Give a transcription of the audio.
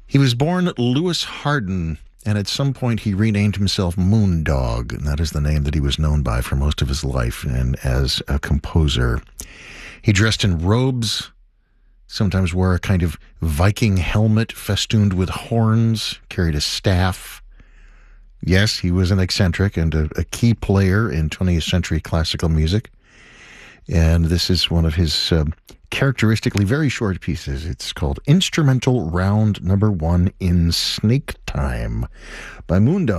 He was born Louis Hardin, and at some point he renamed himself Moondog, and that is the name that he was known by for most of his life and as a composer. He dressed in robes, sometimes wore a kind of Viking helmet festooned with horns, carried a staff. Yes, he was an eccentric and a key player in 20th century classical music. And this is one of his characteristically very short pieces. It's called Instrumental Round Number 1 in Snake Time by Moondog.